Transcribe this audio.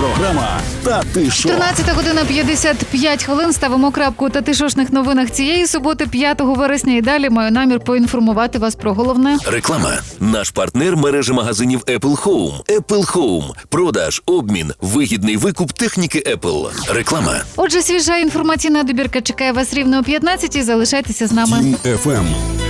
Програма «Та ти шо?». 13:55. Ставимо крапку у татишошних новинах цієї суботи, 5 вересня. І далі маю намір поінформувати вас про головне. Реклама. Наш партнер – мережа магазинів Apple Home. Apple Home. Продаж, обмін, вигідний викуп техніки Apple. Реклама. Отже, свіжа інформаційна добірка чекає вас рівно о 15-й. Залишайтеся з нами. Дім FM.